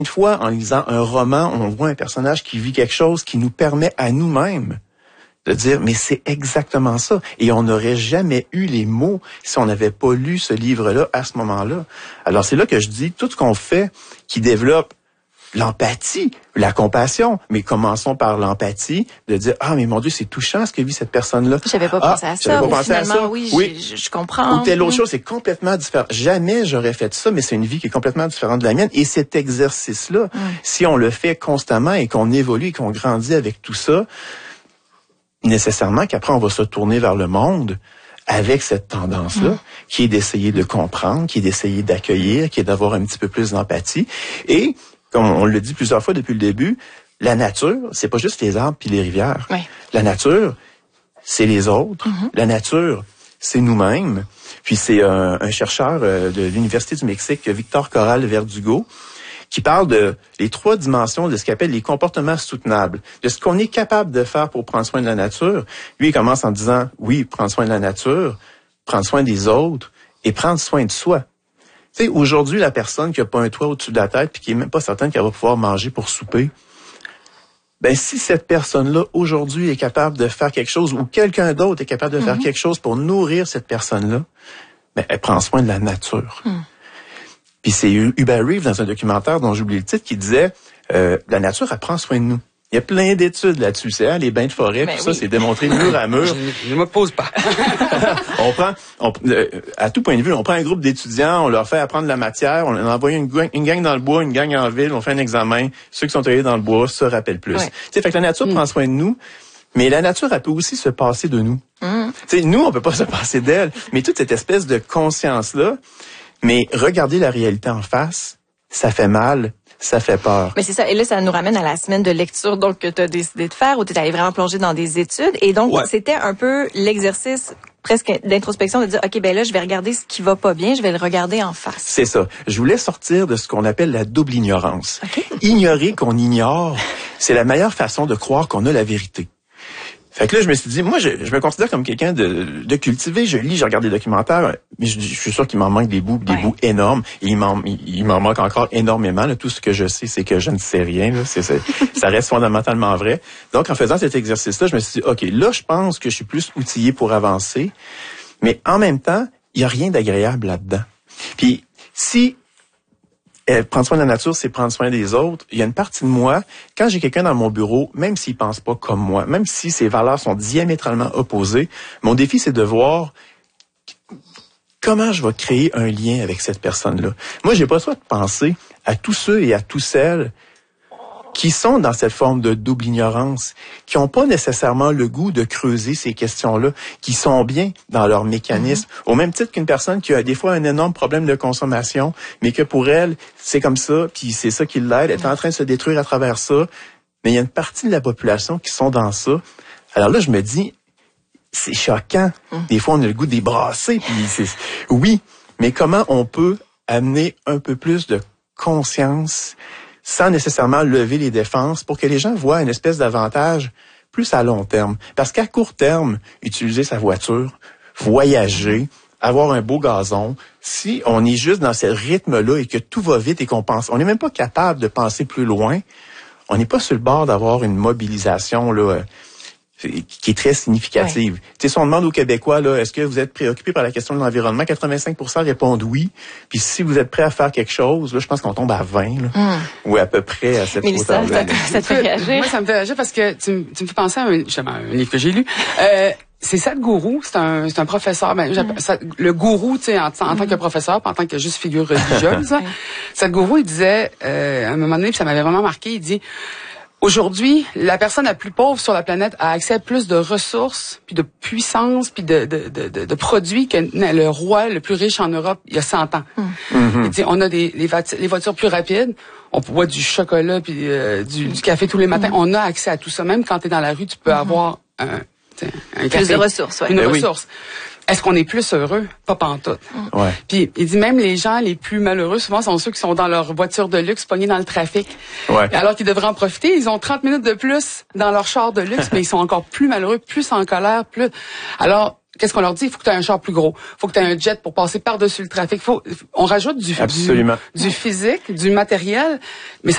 Une fois, en lisant un roman, on voit un personnage qui vit quelque chose qui nous permet à nous-mêmes de dire, mais c'est exactement ça. Et on n'aurait jamais eu les mots si on n'avait pas lu ce livre-là à ce moment-là. Alors c'est là que je dis, tout ce qu'on fait qui développe l'empathie, la compassion, mais commençons par l'empathie, de dire, ah, mais mon Dieu, c'est touchant ce que vit cette personne-là. J'avais pas pensé à ça. J'avais pas pensé à ça. Oui, je comprends. Ou telle autre chose, c'est complètement différent. Jamais j'aurais fait ça, mais c'est une vie qui est complètement différente de la mienne. Et cet exercice-là, si on le fait constamment et qu'on évolue et qu'on grandit avec tout ça, nécessairement qu'après on va se tourner vers le monde avec cette tendance-là, qui est d'essayer de comprendre, qui est d'essayer d'accueillir, qui est d'avoir un petit peu plus d'empathie. Et comme on le dit plusieurs fois depuis le début, la nature, c'est pas juste les arbres puis les rivières. Oui. La nature, c'est les autres. La nature, c'est nous-mêmes. Puis c'est un chercheur de l'Université du Mexique, Victor Corral Verdugo, qui parle de les 3 dimensions de ce qu'il appelle les comportements soutenables, de ce qu'on est capable de faire pour prendre soin de la nature. Lui, il commence en disant, oui, prendre soin de la nature, prendre soin des autres et prendre soin de soi. Tu sais, aujourd'hui, la personne qui a pas un toit au-dessus de la tête puis qui est même pas certaine qu'elle va pouvoir manger pour souper, ben si cette personne-là, aujourd'hui, est capable de faire quelque chose ou quelqu'un d'autre est capable de faire quelque chose pour nourrir cette personne-là, ben elle prend soin de la nature. Puis c'est Hubert Reeves, dans un documentaire dont j'oublie le titre, qui disait la nature, elle prend soin de nous. Il y a plein d'études là-dessus, c'est les bains de forêt, tout ça, c'est démontré mur à mur. Je ne me pose pas. À tout point de vue, on prend un groupe d'étudiants, on leur fait apprendre la matière, on envoie une gang dans le bois, une gang en ville, on fait un examen. Ceux qui sont allés dans le bois se rappellent plus. Tu sais, fait que la nature prend soin de nous, mais la nature, elle peut aussi se passer de nous. Tu sais, nous, on peut pas se passer d'elle, mais toute cette espèce de conscience-là, mais regarder la réalité en face, ça fait mal. Ça fait peur. Mais c'est ça. Et là, ça nous ramène à la semaine de lecture donc que tu as décidé de faire, où tu es allé vraiment plonger dans des études. Et donc, c'était un peu l'exercice presque d'introspection de dire, OK, ben là, je vais regarder ce qui va pas bien, je vais le regarder en face. C'est ça. Je voulais sortir de ce qu'on appelle la double ignorance. Ignorer qu'on ignore, c'est la meilleure façon de croire qu'on a la vérité. Fait que là, je me suis dit, moi, je me considère comme quelqu'un de cultivé. Je lis, je regarde des documentaires, mais je suis sûr qu'il m'en manque des bouts énormes. Et il m'en manque encore énormément. Là. Tout ce que je sais, c'est que je ne sais rien. Là. Ça reste fondamentalement vrai. Donc, en faisant cet exercice-là, je me suis dit, OK, là, je pense que je suis plus outillé pour avancer. Mais en même temps, il n'y a rien d'agréable là-dedans. Puis, si prendre soin de la nature, c'est prendre soin des autres. Il y a une partie de moi, quand j'ai quelqu'un dans mon bureau, même s'il pense pas comme moi, même si ses valeurs sont diamétralement opposées, mon défi, c'est de voir comment je vais créer un lien avec cette personne-là. Moi, j'ai pas le choix de penser à tous ceux et à toutes celles qui sont dans cette forme de double ignorance, qui n'ont pas nécessairement le goût de creuser ces questions-là, qui sont bien dans leur mécanisme, au même titre qu'une personne qui a des fois un énorme problème de consommation, mais que pour elle, c'est comme ça, puis c'est ça qui l'aide, elle est en train de se détruire à travers ça, mais il y a une partie de la population qui sont dans ça. Alors là, je me dis, c'est choquant. Des fois, on a le goût de les brasser, puis oui, mais comment on peut amener un peu plus de conscience sans nécessairement lever les défenses pour que les gens voient une espèce d'avantage plus à long terme. Parce qu'à court terme, utiliser sa voiture, voyager, avoir un beau gazon, si on est juste dans ce rythme-là et que tout va vite et qu'on pense, on n'est même pas capable de penser plus loin, on n'est pas sur le bord d'avoir une mobilisation là qui est très significative. Tu sais, si on demande aux Québécois, là, est-ce que vous êtes préoccupés par la question de l'environnement, 85% répondent oui. Puis si vous êtes prêts à faire quelque chose, là, je pense qu'on tombe à 20, là, ou à peu près à cette hauteur-là. Ça te fait réagir? Moi, ça me fait réagir parce que tu me fais penser à un livre que j'ai lu. C'est Sadhguru, c'est un professeur. Le gourou, tu sais, en tant que professeur, pas en tant que juste figure religieuse. Sadhguru, il disait, à un moment donné, puis ça m'avait vraiment marqué, il dit... Aujourd'hui, la personne la plus pauvre sur la planète a accès à plus de ressources, puis de puissance, puis de produits que le roi le plus riche en Europe il y a 100 ans. Il dit, on a les voitures plus rapides, on boit du chocolat puis du café tous les matins. On a accès à tout ça. Même quand tu es dans la rue, tu peux avoir un café. Plus de ressources, une ressource. Est-ce qu'on est plus heureux? Pas pantoute. Puis il dit même les gens les plus malheureux, souvent, sont ceux qui sont dans leur voiture de luxe, pognés dans le trafic. Alors qu'ils devraient en profiter, ils ont 30 minutes de plus dans leur char de luxe, mais ils sont encore plus malheureux, plus en colère, plus... Alors, qu'est-ce qu'on leur dit? Il faut que tu aies un char plus gros. Il faut que tu aies un jet pour passer par-dessus le trafic. On rajoute du physique, du matériel, mais